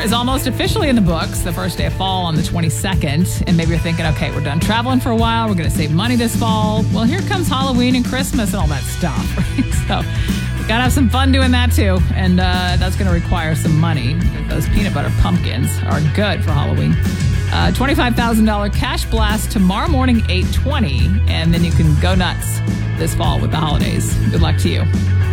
is almost officially in the books. The first day of fall on the 22nd. And maybe you're thinking, okay, we're done traveling for a while. We're going to save money this fall. Well, here comes Halloween and Christmas and all that stuff. Right? So we got to have some fun doing that too. And that's going to require some money. Those peanut butter pumpkins are good for Halloween. $25,000 cash blast tomorrow morning, 8:20. And then you can go nuts this fall with the holidays. Good luck to you.